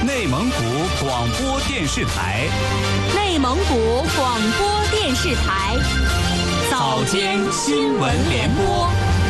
内蒙古广播电视台， 内蒙古广播电视台， 早间新闻联播。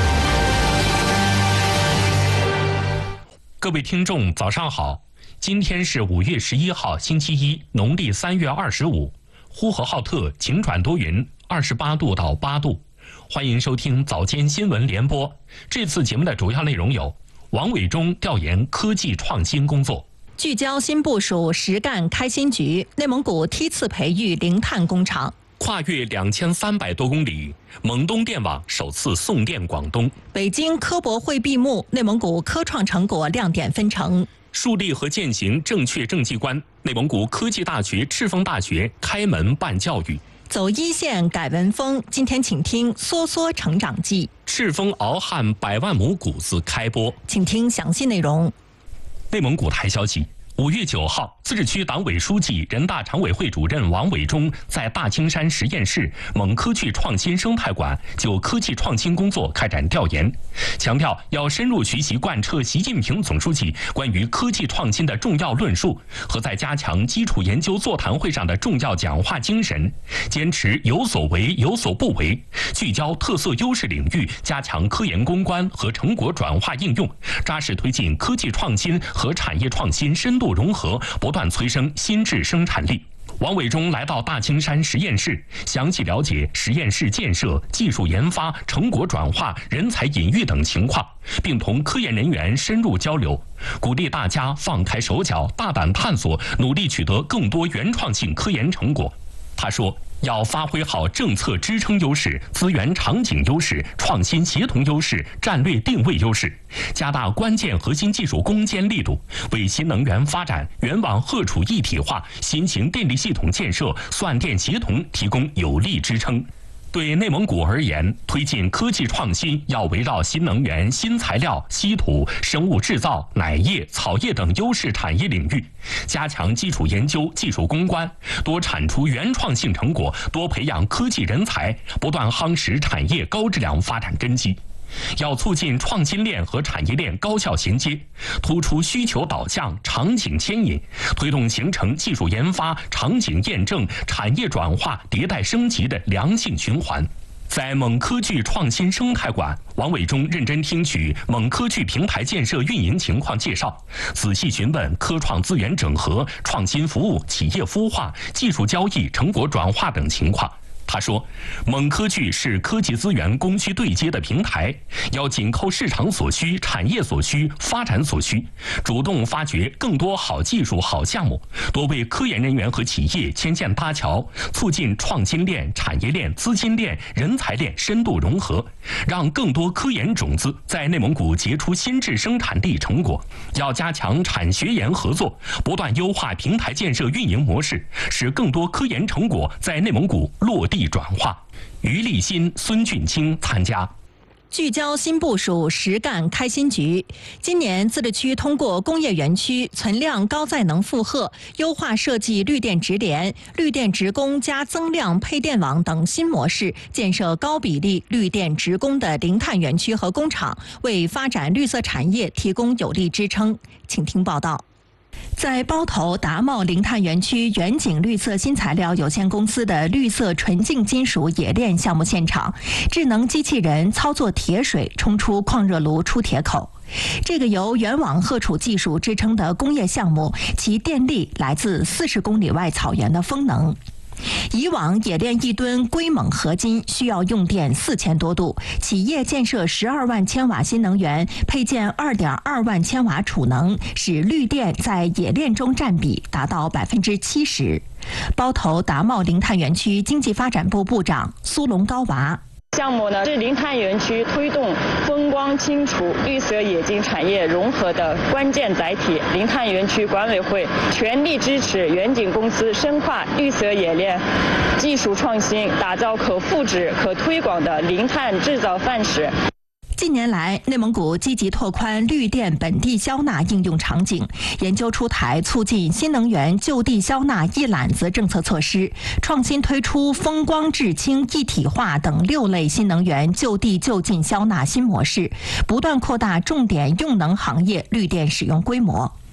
各位听众，早上好！今天是5月11号，星期一，农历3月25，呼和浩特晴转多云，28度到8度。欢迎收听早间新闻联播。这次节目的主要内容有：王伟忠调研科技创新工作。 聚焦新部署实干开新局，内蒙古梯次培育零碳工厂。 跨越2300多公里，蒙东电网首次送电广东。 北京科博会闭幕，内蒙古科创成果亮点纷呈。 树立和践行正确政绩观，内蒙古科技大学赤峰大学开门办教育。 走一线改文风，今天请听《梭梭成长记》。 赤峰敖汉100万亩谷子开播， 请听详细内容。 内蒙古台消息，5月9号，自治区党委书记、人大常委会主任王伟忠在大青山实验室蒙科技创新生态馆就科技创新工作开展调研，强调要深入学习贯彻习近平总书记关于科技创新的重要论述和在加强基础研究座谈会上的重要讲话精神，坚持有所为有所不为，聚焦特色优势领域，加强科研攻关和成果转化应用，扎实推进科技创新和产业创新深度融合，不断催生新质生产力。王伟忠来到大青山实验室，详细了解实验室建设、技术研发、成果转化、人才引育等情况，并同科研人员深入交流，鼓励大家放开手脚，大胆探索，努力取得更多原创性科研成果。他说，要发挥好政策支撑优势、资源场景优势、创新协同优势、战略定位优势，加大关键核心技术攻坚力度，为新能源发展、源网荷储一体化、新型电力系统建设、算电协同提供有力支撑。对内蒙古而言，推进科技创新要围绕新能源、新材料、稀土、生物制造、奶业、草业等优势产业领域，加强基础研究、技术攻关，多产出原创性成果，多培养科技人才，不断夯实产业高质量发展根基。要促进创新链和产业链高效衔接，突出需求导向、场景牵引，推动形成技术研发、场景验证、产业转化、迭代升级的良性循环。在蒙科技创新生态馆，王伟忠认真听取蒙科技平台建设运营情况介绍，仔细询问科创资源整合、创新服务、企业孵化、技术交易、成果转化等情况。他说，蒙科技是科技资源供需对接的平台，要紧扣市场所需、产业所需、发展所需，主动发掘更多好技术、好项目，多为科研人员和企业牵线搭桥，促进创新链、产业链、资金链、人才链深度融合，让更多科研种子在内蒙古结出新质生产力成果。要加强产学研合作，不断优化平台建设运营模式，使更多科研成果在内蒙古落地转化。于立新、孙俊清参加。 聚焦新部署实干开新局。今年自治区通过工业园区存量高载能负荷、优化设计绿电直联、绿电直供加增量配电网等新模式，建设高比例绿电直供的零碳园区和工厂，为发展绿色产业提供有力支撑。请听报道。在包头达茂零碳园区远景绿色新材料有限公司的绿色纯净金属冶炼项目现场，智能机器人操作铁水冲出矿热炉出铁口。这个由源网荷储技术支撑的工业项目，其电力来自40公里外草原的风能。以往冶炼1吨硅锰合金需要用电4000多度，企业建设12万千瓦新能源，配建2.2万千瓦储能，使绿电在冶炼中占比达到70%。包头达茂零碳园区经济发展部部长苏龙高娃。 项目呢是零碳园区推动风光清除、绿色冶金产业融合的关键载体。零碳园区管委会全力支持远景公司深化绿色冶炼技术创新，打造可复制、可推广的零碳制造范式。 近年来，内蒙古积极拓宽绿电本地消纳应用场景，研究出台促进新能源就地消纳一揽子政策措施，创新推出风光制氢一体化等6类新能源就地就近消纳新模式，不断扩大重点用能行业绿电使用规模。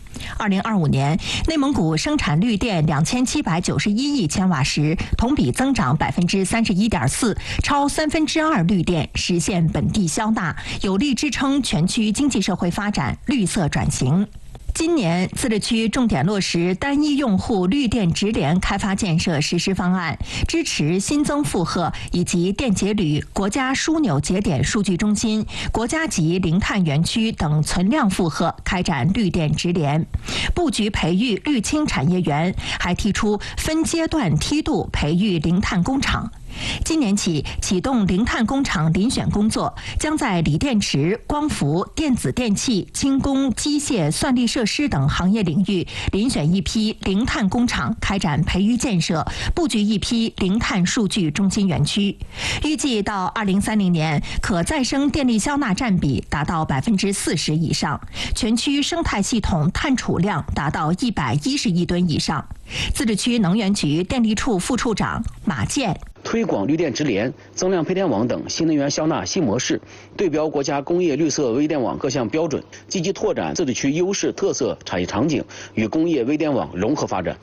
2025年，内蒙古生产绿电2791亿千瓦时，同比增长31.4%，超2/3绿电实现本地消纳，有力支撑全区经济社会发展绿色转型。今年，自治区重点落实单一用户绿电直联开发建设实施方案，支持新增负荷以及电解铝、国家枢纽节点数据中心、国家级零碳园区等存量负荷开展绿电直联，布局培育绿氢产业园，还提出分阶段梯度培育零碳工厂。今年起启动零碳工厂遴选工作，将在锂电池、光伏、电子电器、轻工、机械、算力设施等行业领域遴选一批零碳工厂，开展培育建设，布局一批零碳数据中心园区。预计到2030年，可再生电力消纳占比达到40%以上，全区生态系统碳储量达到110亿吨以上。自治区能源局电力处副处长马建。 推广绿电直联、增量配电网等新能源消纳新模式，对标国家工业绿色微电网各项标准，积极拓展自治区优势特色产业场景，与工业微电网融合发展。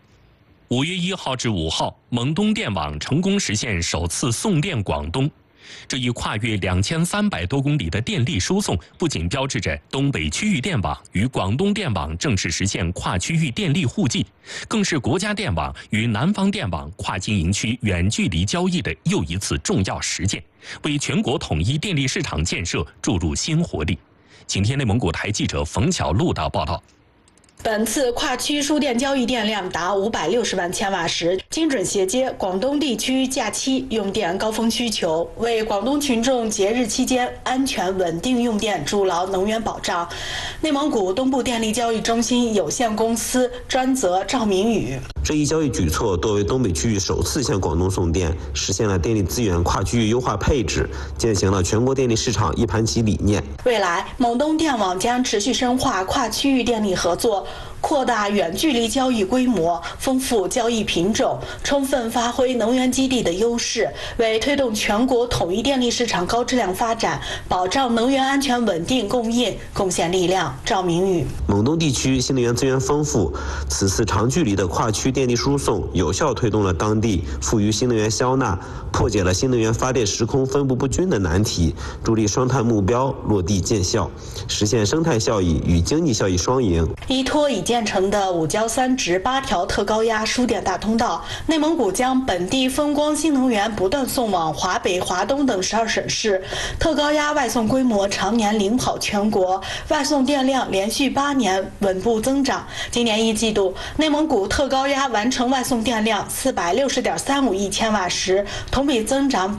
5月1号至5号，蒙东电网成功实现首次送电广东。这一跨越2300多公里的电力输送，不仅标志着东北区域电网与广东电网正式实现跨区域电力互济，更是国家电网与南方电网跨经营区远距离交易的又一次重要实践，为全国统一电力市场建设注入新活力。请听内蒙古台记者冯小璐的报道。 本次跨区输电交易电量达560万千瓦时，精准衔接广东地区假期用电高峰需求，为广东群众节日期间安全稳定用电筑牢能源保障。内蒙古东部电力交易中心有限公司专责赵明宇： 这一交易举措作为东北区域首次向广东送电，实现了电力资源跨区域优化配置，践行了全国电力市场一盘棋理念。 未来，蒙东电网将持续深化跨区域电力合作，扩大远距离交易规模，丰富交易品种，充分发挥能源基地的优势，为推动全国统一电力市场高质量发展、保障能源安全稳定供应贡献力量。赵明宇： 蒙东地区新能源资源丰富，此次长距离的跨区电力输送，有效推动了当地富余新能源消纳，破解了新能源发电时空分布不均的难题，助力双碳目标落地见效，实现生态效益与经济效益双赢。 依托已建成的5焦3直8条特高压输电大通道，内蒙古将本地风光新能源不断送往华北、华东等12省市，特高压外送规模常年领跑全国，外送电量连续8年稳步增长。今年1季度，内蒙古特高压完成外送电量460.35亿千瓦时，同比增长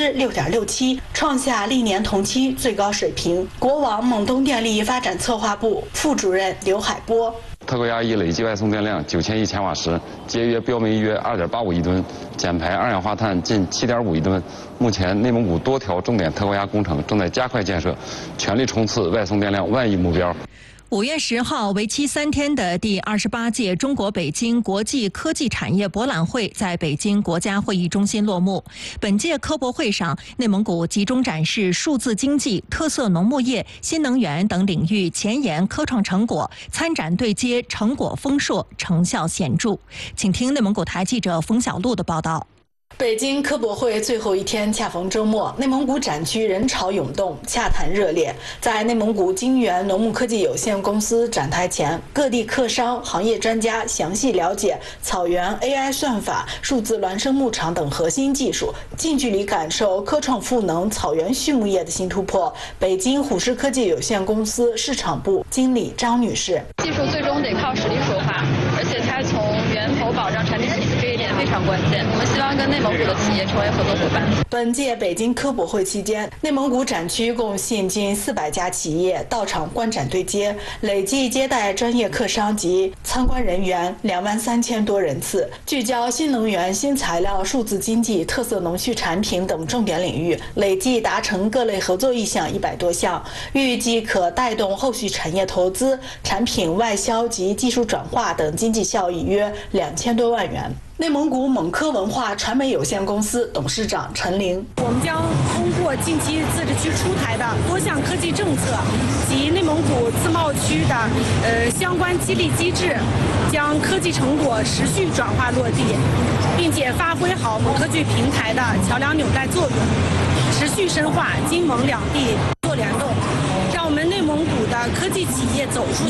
6.67%，创下历年同期最高水平。国网蒙东电力发展策划部副主任刘海波： 特高压累计外送电量9000亿千瓦时，节约标煤约2.85亿吨，减排二氧化碳近7.5亿吨。目前，内蒙古多条重点特高压工程正在加快建设，全力冲刺外送电量10000亿目标。 5月10号，为期3天的第28届中国北京国际科技产业博览会在北京国家会议中心落幕。本届科博会上，内蒙古集中展示数字经济、特色农牧业、新能源等领域前沿科创成果，参展对接成果丰硕，成效显著。请听内蒙古台记者冯小璐的报道。 北京科博会最后一天恰逢周末，内蒙古展区人潮涌动，洽谈热烈。在内蒙古金源农牧科技有限公司展台前，各地客商、行业专家详细了解草原 AI 算法、数字孪生牧场等核心技术，近距离感受科创赋能草原畜牧业的新突破。北京虎狮科技有限公司市场部经理张女士： 技术最终得靠实力说话，而且它从源头保障产品体系这一点非常关键。我们希望跟内蒙古的企业成为合作伙伴。 本届北京科博会期间，内蒙古展区共吸引近400家企业到场观展对接，累计接待专业客商及参观人员23000多人次，聚焦新能源、新材料、数字经济、特色农畜产品等重点领域，累计达成各类合作意向100多项，预计可带动后续产业投资、产品外销及技术转化等经济效益约2000多万元。内蒙古蒙科文化传媒有限公司董事长陈玲： 我们将通过近期自治区出台的多项科技政策及内蒙古自贸区的相关激励机制，将科技成果持续转化落地，并且发挥好蒙科技平台的桥梁纽带作用，持续深化金蒙两地合作联动，让我们内蒙古的科技企业走出